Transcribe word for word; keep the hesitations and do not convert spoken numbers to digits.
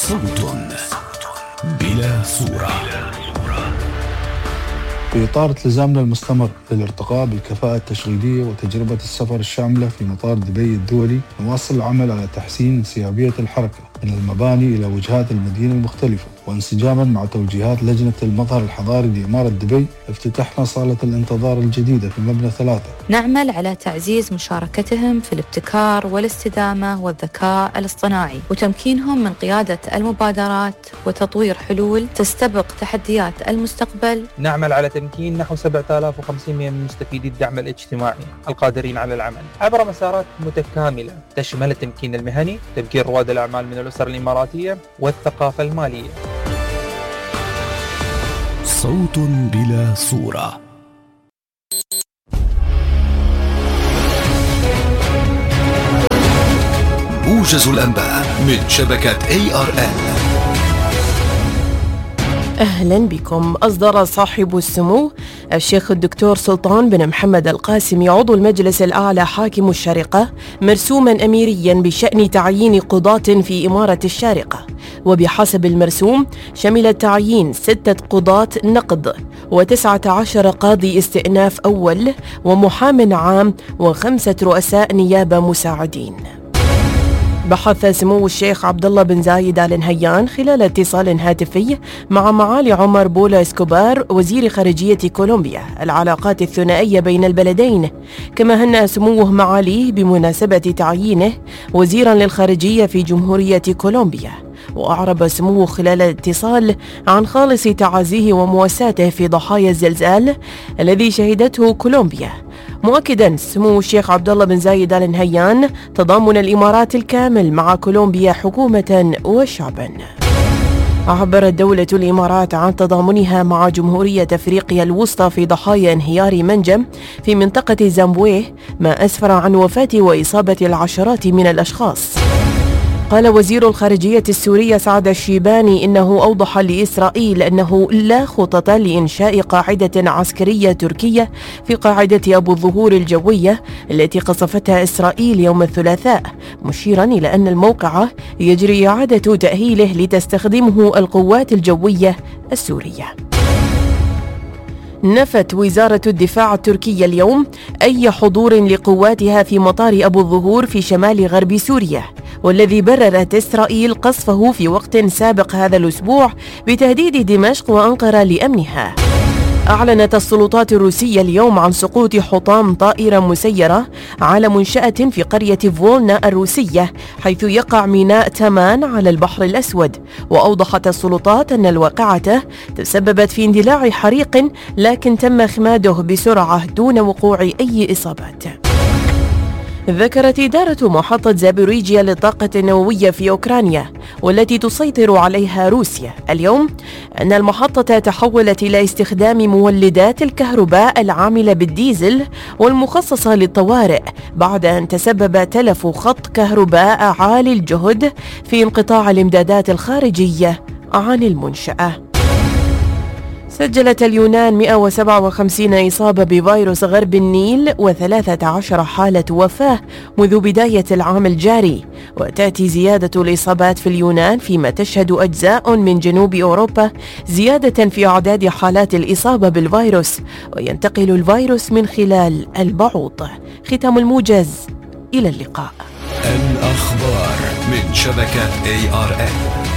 صوت بلا صورة. في إطار التزامنا المستمر للارتقاء بالكفاءة التشغيلية وتجربة السفر الشاملة في مطار دبي الدولي، نواصل العمل على تحسين انسيابية الحركة من المباني إلى وجهات المدينة المختلفة، وانسجاما مع توجيهات لجنة المظهر الحضاري لإمارة دبي افتتحنا صالة الانتظار الجديدة في مبنى ثلاثة. نعمل على تعزيز مشاركتهم في الابتكار والاستدامة والذكاء الاصطناعي وتمكينهم من قيادة المبادرات وتطوير حلول تستبق تحديات المستقبل. نعمل على تمكين نحو سبعة آلاف وخمسمائة من مستفيدي الدعم الاجتماعي القادرين على العمل عبر مسارات متكاملة تشمل التمكين المهني، تبكير رواد الأعمال من الأسر الإماراتية والثقافة المالية. صوت بلا صورة. موجز الأنباء من شبكة إيه آر إل. أهلا بكم. أصدر صاحب السمو الشيخ الدكتور سلطان بن محمد القاسمي عضو المجلس الأعلى حاكم الشارقة مرسوما أميريا بشأن تعيين قضاة في إمارة الشارقة، وبحسب المرسوم شمل تعيين ستة قضاة نقض وتسعة عشر قاضي استئناف أول ومحام عام وخمسة رؤساء نيابة مساعدين. بحث سمو الشيخ عبد الله بن زايد آل نهيان خلال اتصال هاتفي مع معالي عمر بولا اسكوبار وزير خارجية كولومبيا العلاقات الثنائية بين البلدين، كما هنأ سموه معاليه بمناسبة تعيينه وزيرا للخارجية في جمهورية كولومبيا. وأعرب سموه خلال الاتصال عن خالص تعازيه ومواساته في ضحايا الزلزال الذي شهدته كولومبيا، مؤكدا سمو الشيخ عبد الله بن زايد آل نهيان تضامن الإمارات الكامل مع كولومبيا حكومة وشعبا. عبرت دولة الإمارات عن تضامنها مع جمهورية أفريقيا الوسطى في ضحايا انهيار منجم في منطقة زامبويه، ما أسفر عن وفاة وإصابة العشرات من الأشخاص. قال وزير الخارجية السوري سعد الشيباني إنه أوضح لإسرائيل أنه لا خطط لإنشاء قاعدة عسكرية تركية في قاعدة أبو الظهور الجوية التي قصفتها إسرائيل يوم الثلاثاء، مشيرا إلى أن الموقع يجري إعادة تأهيله لتستخدمه القوات الجوية السورية. نفت وزارة الدفاع التركية اليوم أي حضور لقواتها في مطار أبو الظهور في شمال غرب سوريا، والذي بررت إسرائيل قصفه في وقت سابق هذا الأسبوع بتهديد دمشق وأنقرة لأمنها. أعلنت السلطات الروسية اليوم عن سقوط حطام طائرة مسيرة على منشأة في قرية فولنا الروسية حيث يقع ميناء تامان على البحر الأسود، وأوضحت السلطات أن الواقعة تسببت في اندلاع حريق لكن تم إخماده بسرعة دون وقوع أي إصابات. ذكرت إدارة محطة زابوريجيا للطاقة النووية في أوكرانيا والتي تسيطر عليها روسيا اليوم أن المحطة تحولت إلى استخدام مولدات الكهرباء العاملة بالديزل والمخصصة للطوارئ بعد أن تسبب تلف خط كهرباء عالي الجهد في انقطاع الإمدادات الخارجية عن المنشأة. سجلت اليونان مئة وسبعة وخمسين إصابة بفيروس غرب النيل وثلاثة عشر حالة وفاة منذ بداية العام الجاري، وتأتي زيادة الإصابات في اليونان فيما تشهد أجزاء من جنوب أوروبا زيادة في أعداد حالات الإصابة بالفيروس، وينتقل الفيروس من خلال البعوض. ختام الموجز، إلى اللقاء. الأخبار من شبكة إيه آر إل.